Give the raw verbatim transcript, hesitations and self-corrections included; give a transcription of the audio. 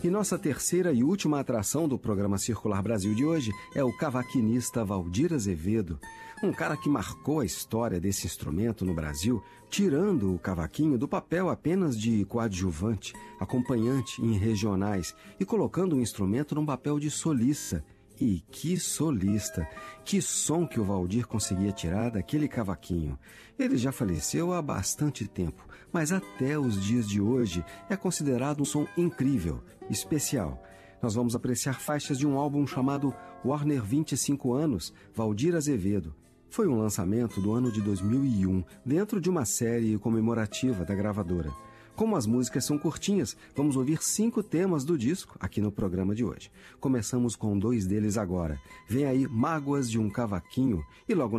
E nossa terceira e última atração do programa Circular Brasil de hoje é o cavaquinista Valdir Azevedo, um cara que marcou a história desse instrumento no Brasil, tirando o cavaquinho do papel apenas de coadjuvante, acompanhante em regionais e colocando o instrumento num papel de solista. E que solista! Que som que o Valdir conseguia tirar daquele cavaquinho! Ele já faleceu há bastante tempo, mas até os dias de hoje é considerado um som incrível, especial. Nós vamos apreciar faixas de um álbum chamado Warner vinte e cinco anos, Valdir Azevedo. Foi um lançamento do ano de dois mil e um, dentro de uma série comemorativa da gravadora. Como as músicas são curtinhas, vamos ouvir cinco temas do disco aqui no programa de hoje. Começamos com dois deles agora. Vem aí Mágoas de um Cavaquinho e logo